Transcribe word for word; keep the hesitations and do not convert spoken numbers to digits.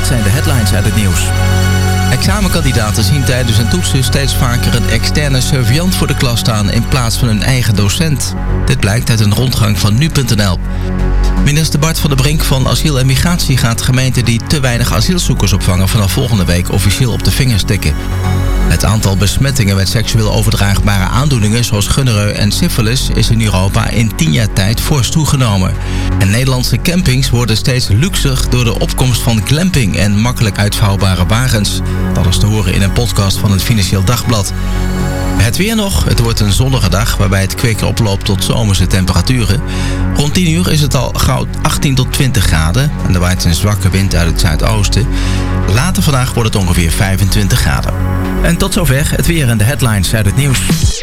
zijn de headlines uit het nieuws. Examenkandidaten zien tijdens hun toetsen steeds vaker een externe surveillant voor de klas staan in plaats van hun eigen docent. Dit blijkt uit een rondgang van nu punt n l. Minister Bart van der Brink van Asiel en Migratie gaat gemeenten die te weinig asielzoekers opvangen vanaf volgende week officieel op de vingers tikken. Het aantal besmettingen met seksueel overdraagbare aandoeningen zoals gonorreu en syfilis is in Europa in tien jaar tijd fors toegenomen. En Nederlandse campings worden steeds luxer door de opkomst van glamping en makkelijk uitvouwbare wagens. Dat is te horen in een podcast van het Financieel Dagblad. Het weer nog. Het wordt een zonnige dag waarbij het kwik oploopt tot zomerse temperaturen. Rond tien uur is het al gauw achttien tot twintig graden en er waait een zwakke wind uit het zuidoosten. Later vandaag wordt het ongeveer vijfentwintig graden. En tot zover het weer en de headlines uit het nieuws.